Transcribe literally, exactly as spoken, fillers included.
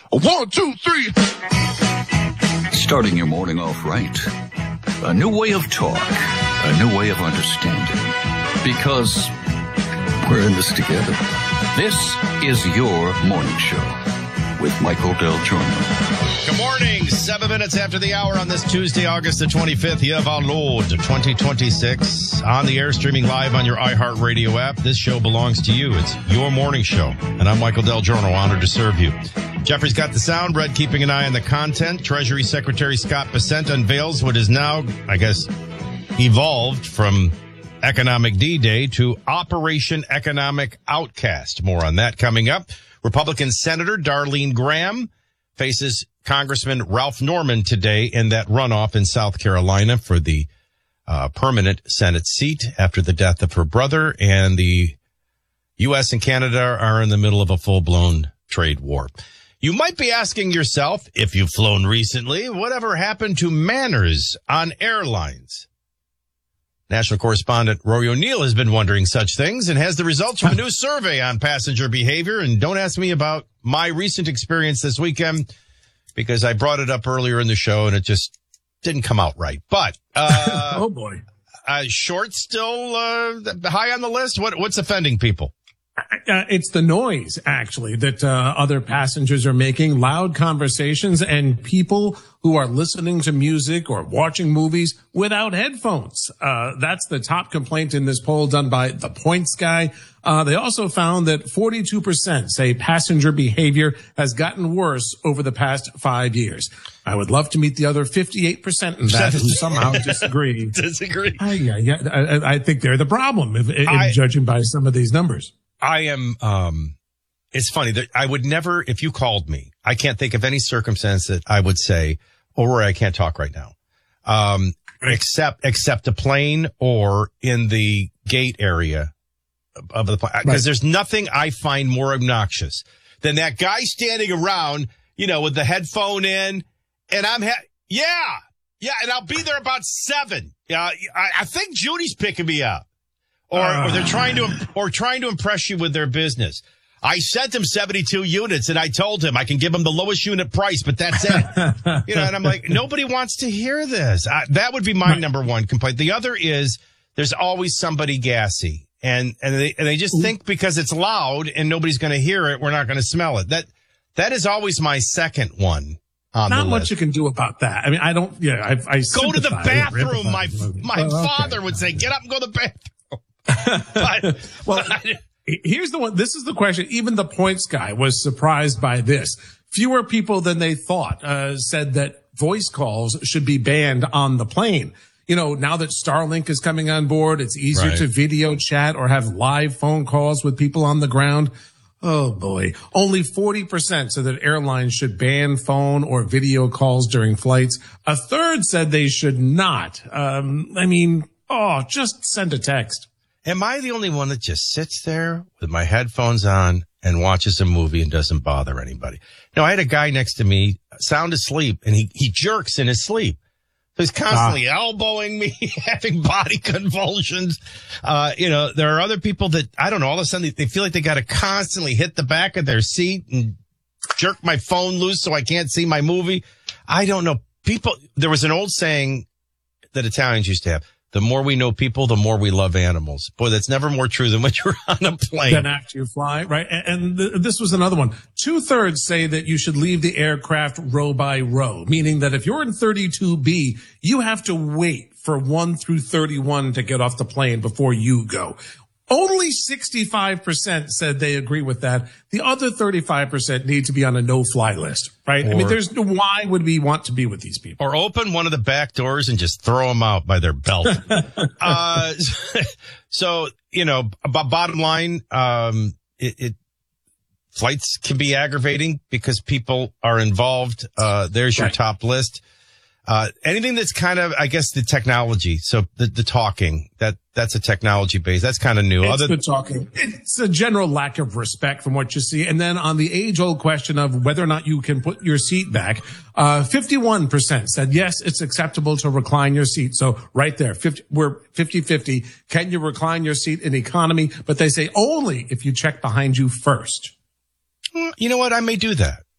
One, two, three. Starting your morning off right. A new way of talk. A new way of understanding. Because we're in this together. This is your morning show with Michael Del Giorno. Good morning. Seven minutes after the hour on this Tuesday, August the twenty-fifth, year of our Lord, twenty twenty-six. On the air, streaming live on your iHeartRadio app. This show belongs to you. It's your morning show. And I'm Michael Del Giorno, honored to serve you. Jeffrey's got the sound. Red keeping an eye on the content. Treasury Secretary Scott Bessent unveils what is now, I guess, evolved from Economic D-Day to Operation Economic Outcast. More on that coming up. Republican Senator Darlene Graham faces Congressman Ralph Norman today in that runoff in South Carolina for the uh, permanent Senate seat after the death of her brother. And the U S and Canada are in the middle of a full-blown trade war. You might be asking yourself, if you've flown recently, whatever happened to manners on airlines? National correspondent Rory O'Neill has been wondering such things and has the results from a new survey on passenger behavior. And don't ask me about my recent experience this weekend because I brought it up earlier in the show and it just didn't come out right. But, uh, oh boy, uh, shorts still, uh, high on the list. What, what's offending people? Uh, it's the noise, actually, that uh, other passengers are making, loud conversations, and people who are listening to music or watching movies without headphones. Uh, that's the top complaint in this poll done by The Points Guy. Uh, they also found that forty-two percent say passenger behavior has gotten worse over the past five years. I would love to meet the other fifty-eight percent in that who somehow disagree. Disagree. I, yeah, yeah, I, I think they're the problem, if, if I, judging by some of these numbers. I am, um, it's funny that I would never, if you called me, I can't think of any circumstance that I would say, oh, Rory, I can't talk right now. Um, right. except, except a plane or in the gate area of the plane. Because right. There's nothing I find more obnoxious than that guy standing around, you know, with the headphone in and I'm, ha- yeah, yeah. And I'll be there about seven. Yeah. I, I think Judy's picking me up. Or, or they're trying to, or trying to impress you with their business. I sent him seventy-two units and I told him I can give him the lowest unit price, but that's it. You know, and I'm like, nobody wants to hear this. I, that would be my right. number one complaint. The other is there's always somebody gassy and, and they, and they just think because it's loud and nobody's going to hear it, we're not going to smell it. That, that is always my second one. On Not the much list. You can do about that. I mean, I don't, yeah, I, I go to the bathroom. My, my oh, father okay. would say, get up and go to the bathroom. but, well, here's the one. This is the question. Even the Points Guy was surprised by this. Fewer people than they thought uh, said that voice calls should be banned on the plane. You know, now that Starlink is coming on board, it's easier right. to video chat or have live phone calls with people on the ground. Oh boy. Only forty percent said that airlines should ban phone or video calls during flights. A third said they should not. Um, I mean, oh, just send a text. Am I the only one that just sits there with my headphones on and watches a movie and doesn't bother anybody? No, I had a guy next to me, sound asleep, and he, he jerks in his sleep. So he's constantly ah. elbowing me, having body convulsions. Uh, you know, there are other people that, I don't know, all of a sudden they, they feel like they got to constantly hit the back of their seat and jerk my phone loose so I can't see my movie. I don't know. People, there was an old saying that Italians used to have. The more we know people, the more we love animals. Boy, that's never more true than when you're on a plane. Then after you fly, right? And, and th- this was another one. Two thirds say that you should leave the aircraft row by row, meaning that if you're in thirty-two B, you have to wait for one through thirty-one to get off the plane before you go. Only sixty-five percent said they agree with that. The other thirty-five percent need to be on a no-fly list, right? Or, I mean, there's why would we want to be with these people? Or open one of the back doors and just throw them out by their belt. uh, so, you know, b- bottom line, um, it, it, flights can be aggravating because people are involved. Uh, there's your right. top list. Uh, anything that's kind of, I guess, the technology. So the, the talking, that, that's a technology base. That's kind of new. It's Other good talking. It's a general lack of respect from what you see. And then on the age old question of whether or not you can put your seat back, uh, fifty-one percent said, yes, it's acceptable to recline your seat. So right there, fifty, we're fifty-fifty. Can you recline your seat in economy? But they say only if you check behind you first. You know what? I may do that.